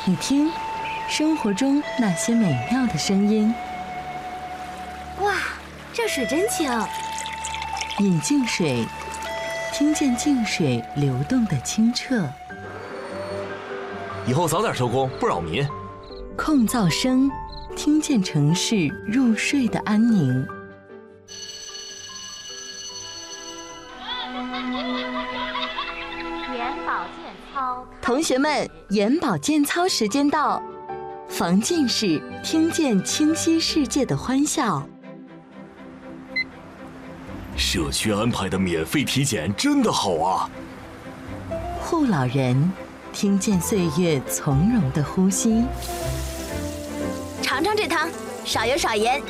你听，生活中那些美妙的声音。 哇，这水真清！ 饮净水，听见净水流动的清澈。 以后早点收工，不扰民。 控噪声，听见城市入睡的安宁。 眼保健操， 同学们，眼保健操时间到，防近视，听见清晰世界的欢笑。 社区安排的免费体检真的好啊！ 护老人，听见岁月从容的呼吸。 尝尝这汤，少油少盐，